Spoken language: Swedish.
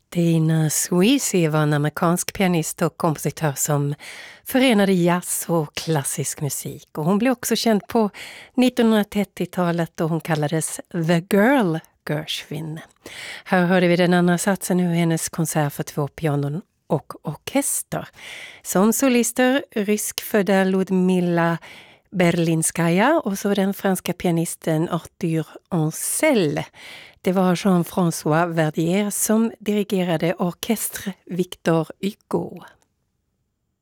Tina Suisi var en amerikansk pianist och kompositör som förenade jazz och klassisk musik. Och hon blev också känd på 1930-talet och hon kallades The Girl Gershwin. Här hörde vi den andra satsen ur hennes konsert för 2 pianon och orkester. Som solister ryskfödda Ludmilla Berlinskaya och så den franska pianisten Arthur Ancel. Det var Jean-François Verdier som dirigerade orkester Victor Hugo.